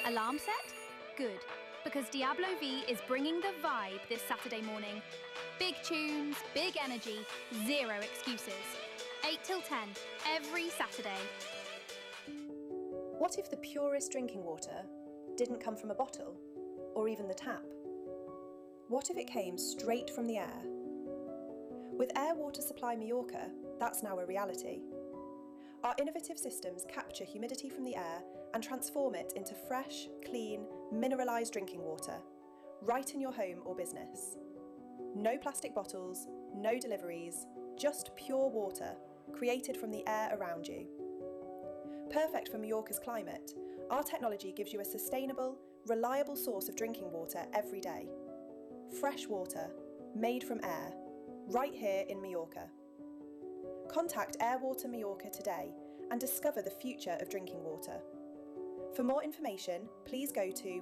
Alarm set? Good, because Diablo V is bringing the vibe this Saturday morning. Big tunes, big energy, zero excuses. 8 till 10, every Saturday. What if the purest drinking water didn't come from a bottle, or even the tap? What if it came straight from the air? With Air Water Supply Mallorca, that's now a reality. Our innovative systems capture humidity from the air and transform it into fresh, clean, mineralised drinking water, right in your home or business. No plastic bottles, no deliveries, just pure water, created from the air around you. Perfect for Mallorca's climate, our technology gives you a sustainable, reliable source of drinking water every day. Fresh water, made from air, right here in Mallorca. Contact Air Water Mallorca today and discover the future of drinking water. For more information, please go to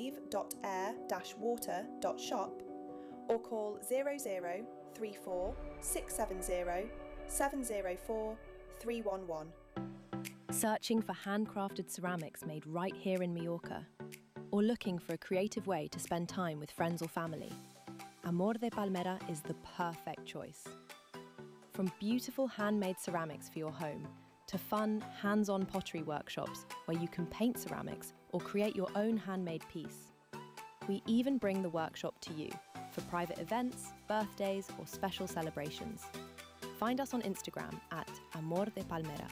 wave.air-water.shop or call 0034 670 704 311. Searching for handcrafted ceramics made right here in Mallorca? Or looking for a creative way to spend time with friends or family? Amor de Palmera is the perfect choice. From beautiful handmade ceramics for your home to fun, hands-on pottery workshops where you can paint ceramics or create your own handmade piece. We even bring the workshop to you for private events, birthdays or special celebrations. Find us on Instagram at Amor de Palmera.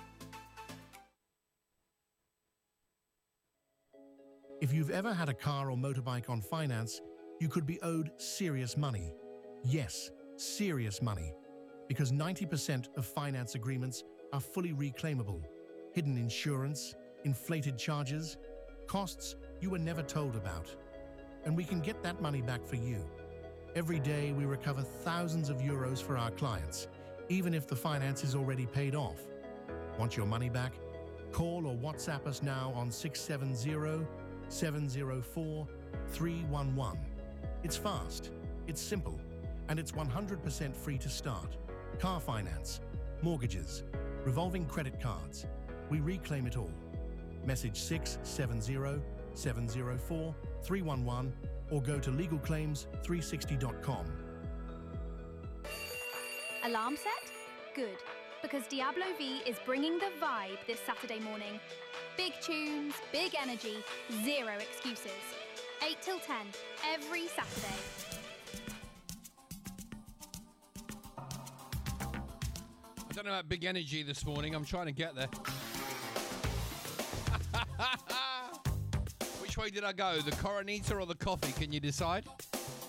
If you've ever had a car or motorbike on finance, you could be owed serious money. Yes, serious money. Because 90% of finance agreements are fully reclaimable. Hidden insurance, inflated charges, costs you were never told about. And we can get that money back for you. Every day we recover thousands of euros for our clients, even if the finance is already paid off. Want your money back? Call or WhatsApp us now on 670-704-311. It's fast, it's simple, and it's 100% free to start. Car finance, mortgages, revolving credit cards. We reclaim it all. Message 670-704-311 or go to legalclaims360.com. Alarm set? Good, because Diablo V is bringing the vibe this Saturday morning. Big tunes, big energy, zero excuses. 8 till 10, every Saturday. I don't know about big energy this morning. I'm trying to get there. Which way did I go? The Coronita or the coffee? Can you decide?